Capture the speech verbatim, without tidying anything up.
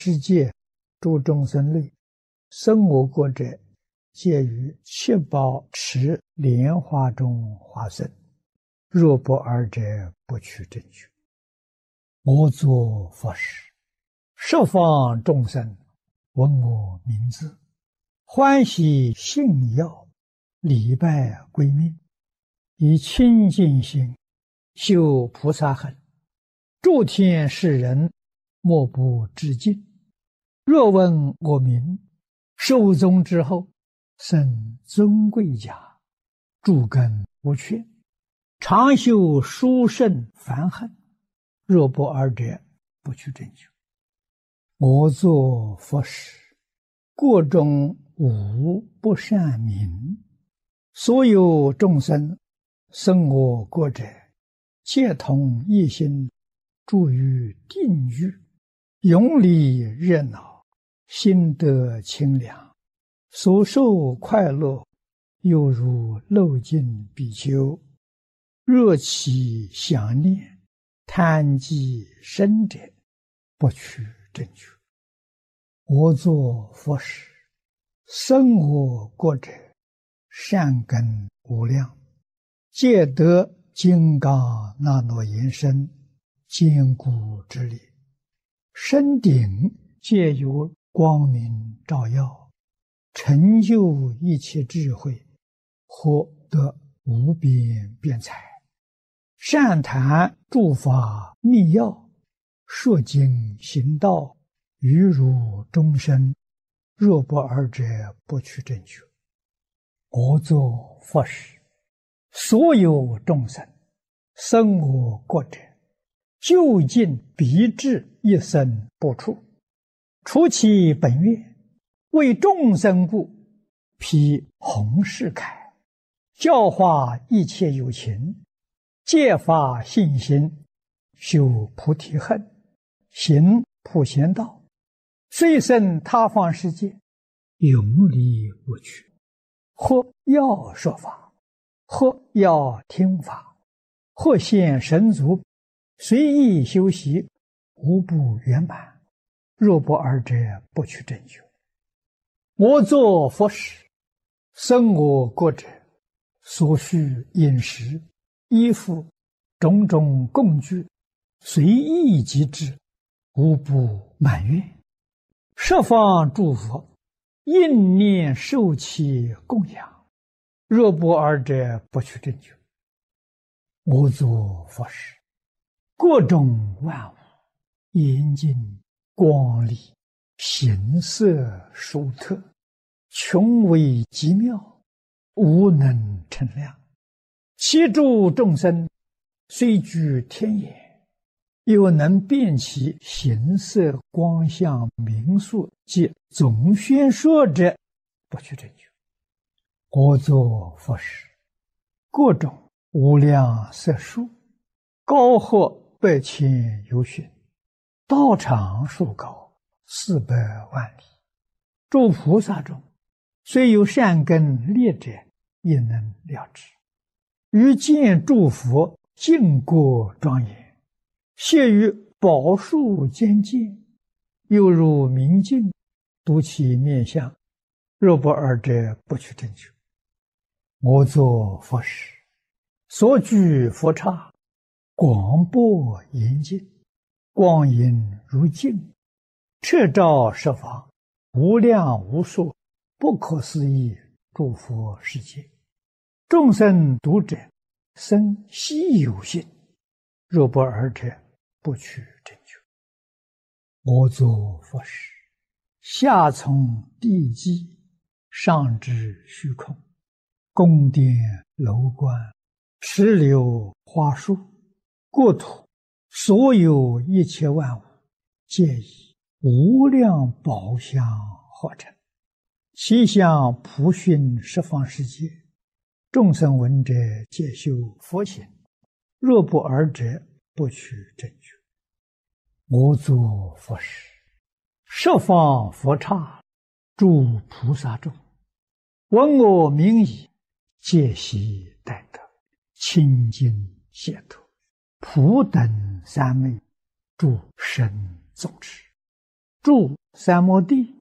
世界诸众生类，生我国者，皆于七宝池莲花中化生。若不尔者，不取正觉。我作佛时，十方众生闻我名字，欢喜信要，礼拜归命，以清净心修菩萨行，诸天世人莫不致敬。若闻我名，寿终之后，生尊贵家，诸根无缺，常修殊胜梵行。若不尔者，不取正觉。我作佛时，国中无不善名。所有众生生我国者，皆同一心，住于定狱，永离热闹，心得清凉，所受快乐，犹如漏尽比丘。若其想念，贪积深者，不取正觉。我作佛时，生我国者，善根无量，皆得金刚那罗延伸，坚固之力。身顶皆有光明照耀，成就一切智慧，获得无边辩才。善谈诸法密要，说经行道，于如众生。若不尔者，不取正觉。我作佛时，所有众生生我国者，究竟必至一生不处，除其本愿，为众生故，披弘誓铠，教化一切有情，戒发信心，修菩提恨，行普贤道，虽生他方世界，永离不去。或要说法，或要听法，或现神足，随意修习，无不圆满。若不尔者，不取正觉。我作佛时，生我国者，所需饮食、衣服、种种供具，随意即至，无不满愿。十方诸佛应念受其供养。若不尔者，不取正觉。我作佛时，各种万物严净光丽，形色殊特，穷微极妙，无能称量。其诸众生虽居天眼，又能辨其形色光相名数及总宣说者，不取正觉。我作佛时，各种无量色数，高或百千由旬，道场数高，四百万里。诸菩萨中，虽有善根劣者，也能了知。于见诸佛净国庄严，谢于宝树间见，犹如明镜，睹其面相。若不尔者，不取正觉。我作佛时，所居佛刹，广博严净，光影如镜，彻照十方，无量无数，不可思议诸佛世界。众生读者，生希有信。若不尔者，不取正觉。我作佛时，下从地基，上至虚空，宫殿楼观，池流花树，国土，所有一切万物，皆以无量宝相化成。其相普熏十方世界，众生闻者，皆修佛行。若不尔者，不取正觉。我作佛时，十方佛刹，诸菩萨众，闻我名已，皆悉待得，清净解脱，普等三昧，诸神总持。 住三摩地，